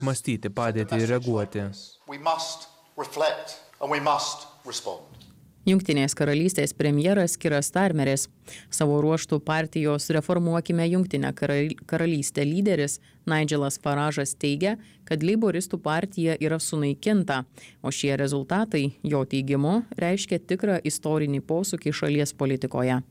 mąstyti padėtį ir reaguoti. Jungtinės karalystės premjeras Kiras Starmeris. Savo ruožtų partijos Reformuokime Jungtinę karalystę lyderis Nigelas Farage'as teigia, kad leiboristų partija yra sunaikinta, o šie rezultatai, jo teigimu, reiškia tikrą istorinį posūkį šalies politikoje.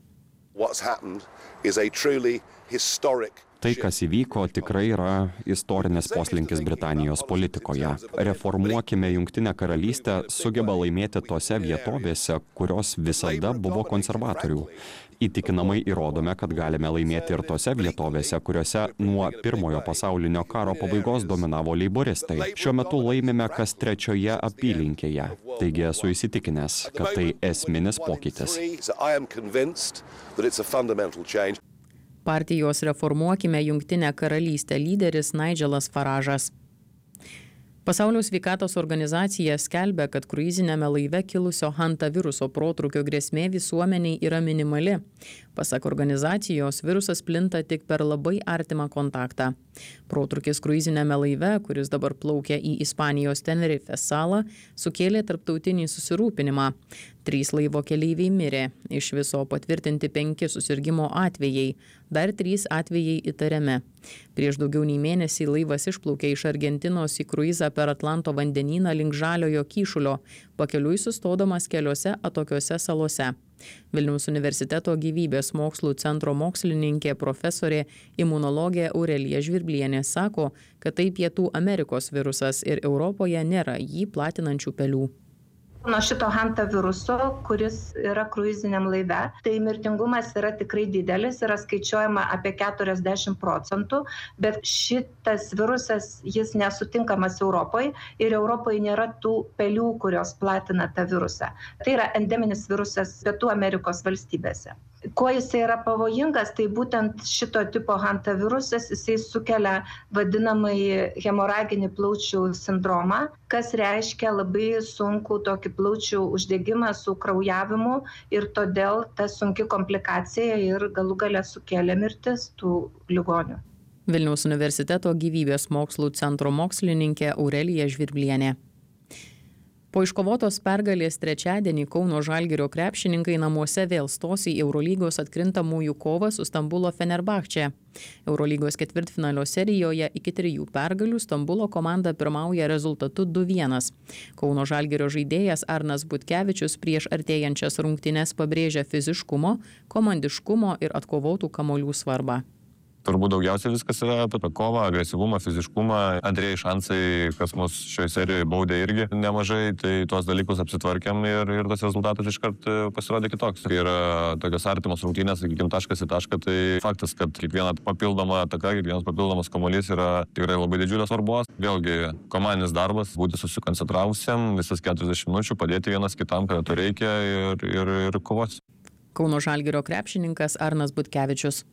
Tai, kas įvyko, tikrai yra istorinis poslinkis Britanijos politikoje. Reformuokime Jungtinę karalystę sugeba laimėti tose vietovėse, kurios visada buvo konservatorių. Įtikinamai įrodome, kad galime laimėti ir tose vietovėse, kuriuose nuo Pirmojo pasaulinio karo pabaigos dominavo leiboristai. Šiuo metu laimime kas trečioje apylinkėje. Taigi esu įsitikinęs, kad tai esminis pokytis. Partijos Reformuokime Jungtinę karalystę lyderis Nigelas Farage'as. Pasaulio sveikatos organizacija skelbia, kad kruiziniame laive kilusio hantaviruso protrūkio grėsmė visuomeniai yra minimali. Pasak organizacijos, virusas plinta tik per labai artimą kontaktą. Protrūkis kruiziniame laive, kuris dabar plaukia į Ispanijos Tenerifės salą, sukėlė tarptautinį susirūpinimą. 3 laivo keleiviai mirė, iš viso patvirtinti 5 susirgimo atvejai, dar 3 atvejai įtariami. Prieš daugiau nei mėnesį laivas išplaukė iš Argentinos į kruizą per Atlanto vandenyną link Žaliojo kyšulio, pakeliui sustodamas keliose atokiose salose. Vilniaus universiteto gyvybės mokslų centro mokslininkė profesorė imunologė Aurelija Žvirblienė sako, kad tai Pietų Amerikos virusas ir Europoje nėra jį platinančių pelių. Nuo šito hantaviruso, kuris yra kruiziniam laive, tai mirtingumas yra tikrai didelis, yra skaičiuojama apie 40%, bet šitas virusas, jis nesutinkamas Europoje ir Europoje nėra tų pelių, kurios platina tą virusą. Tai yra endeminis virusas Pietų Amerikos valstybėse. Kuo jisai yra pavojingas, tai būtent šito tipo hantavirusas, jisai sukelia vadinamąjį hemoraginį plaučių sindromą, kas reiškia labai sunku tokį plaučių uždegimą su kraujavimu ir todėl ta sunki komplikacija ir galų gale sukėlė mirtis tų ligonių. Vilniaus universiteto gyvybės mokslų centro mokslininkė Aurelija Žvirblienė. Po iškovotos pergalės trečiadienį Kauno Žalgirio krepšininkai namuose vėl stos į Eurolygos atkrintamųjų kovą su Stambulo Fenerbahče. Eurolygos ketvirtfinalio serijoje iki 3 pergalių Stambulo komanda pirmauja rezultatu 2-1. Kauno Žalgirio žaidėjas Arnas Butkevičius prieš artėjančias rungtynes pabrėžia fiziškumo, komandiškumo ir atkovotų kamuolių svarbą. Turbūt daugiausiai viskas yra apie kovą, agresyvumą, fiziškumą. Antrieji šansai, kas mus šioje serijoje baudė irgi nemažai, tai tuos dalykus apsitvarkėm ir tas rezultatas iškart pasirodė kitoks. Kai yra tokios artimos rungtynės, sakykime, taškas į tašką, tai faktas, kad kiekviena papildoma ataka, kiekvienas papildomas kamuolys yra tikrai labai didžiulės svarbos. Vėlgi, komandinis darbas, būti susikoncentravusiam, visas 40 minučių, padėti vienas kitam, kada to reikia ir kovos. Kauno Žalgirio krepšininkas Arnas Butkevičius.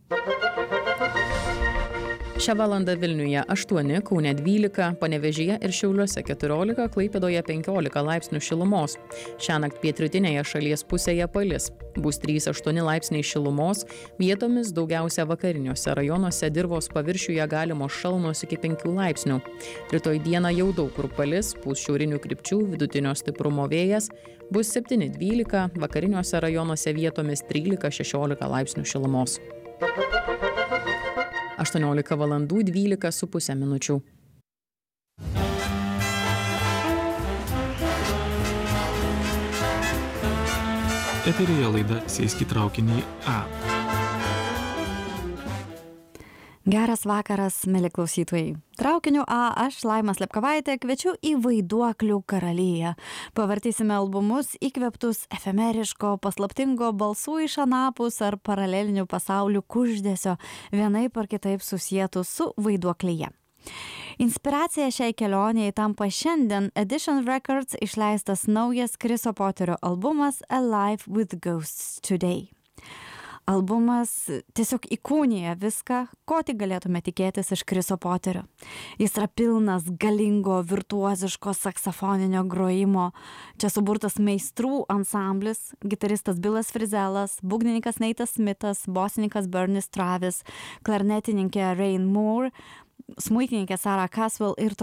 Šią valandą Vilniuje 8, Kaune 12, Panevėžyje ir Šiauliuose 14, Klaipėdoje 15 laipsnių šilumos. Šiąnakt pietrytinėje šalies pusėje palis. Bus 3-8 laipsniai šilumos, vietomis daugiausia vakariniuose rajonuose dirvos paviršiuje galimos šalnos iki 5 laipsnių. Rytoj dieną jau daug kur palis, pūs šiaurinių krypčių, vidutinio stiprumo vėjas, bus 7-12, vakariniuose rajonuose vietomis 13-16 laipsnių šilumos. 18 valandų 12,5 minučių. Eteryje laida Sėsk į traukinį A. Geras vakaras, mieli klausytojai. Traukiniu A, aš Laima Slepkovaitė kviečiu į Vaiduoklių karaliją. Pavartysime albumus įkvėptus efemeriško, paslaptingo balsų iš anapus ar paralelinių pasaulių kuždesio, vienaip ar kitaip susietų su Vaiduoklyje. Inspiracija šiai kelionei tampa šiandien Edition Records išleistas naujas Chriso Poterio albumas Alive with Ghosts Today. Albumas tiesiog įkūnija viską, ko tik galėtume tikėtis iš Chriso Poterio. Jis yra pilnas galingo, virtuoziško saksofoninio grojimo. Čia suburtas meistrų ansamblis, gitaristas Billas Frizelas, būgnininkas Neitas Smithas, bosininkas Bernie Travis, klarnetininkė Rain Moore, smuikininkė Sarah Caswell ir